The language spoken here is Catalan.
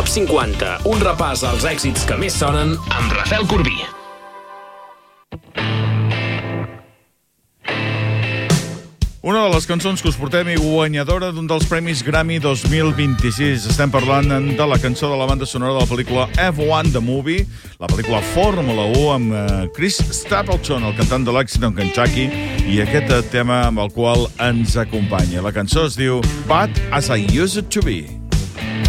Top 50, un repàs als èxits que més sonen amb Rafael Corbí. Una de les cançons que us portem i guanyadora d'un dels Premis Grammy 2026. Estem parlant de la cançó de la banda sonora de la pel·lícula F1 The Movie, la pel·lícula Fórmula 1 amb Chris Stapleton, el cantant de l'Accident Kentucky, i aquest tema amb el qual ens acompanya. La cançó es diu Bad As I Used To Be.